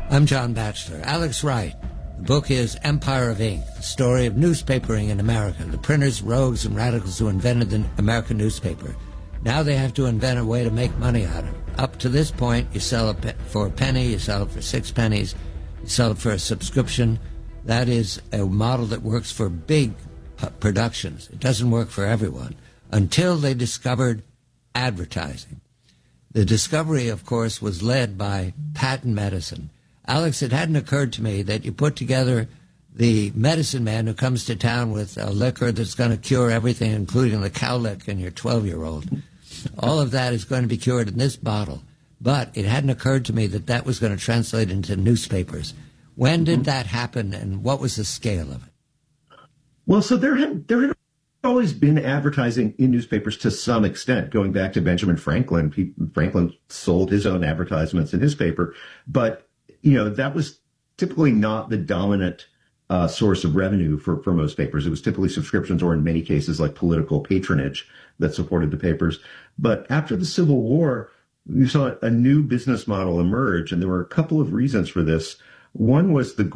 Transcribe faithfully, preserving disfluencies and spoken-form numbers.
I'm John Batchelor. Alex Wright. The book is Empire of Ink, the story of newspapering in America, the printers, rogues, and radicals who invented the American newspaper. Now they have to invent a way to make money out of it. Up to this point, you sell it for a penny, you sell it for six pennies, you sell it for a subscription. That is a model that works for big uh, productions. It doesn't work for everyone until they discovered advertising. The discovery, of course, was led by patent medicine. Alex, it hadn't occurred to me that you put together the medicine man who comes to town with a liquor that's going to cure everything, including the cowlick in your twelve-year-old. All of that is going to be cured in this bottle. But it hadn't occurred to me that that was going to translate into newspapers. When did that happen, and what was the scale of it? Well, so there had there had always been advertising in newspapers to some extent, going back to Benjamin Franklin. He, Franklin sold his own advertisements in his paper, but you know that was typically not the dominant uh, source of revenue for, for most papers. It was typically subscriptions, or in many cases, like political patronage that supported the papers. But after the Civil War, you saw a new business model emerge, and there were a couple of reasons for this. One was the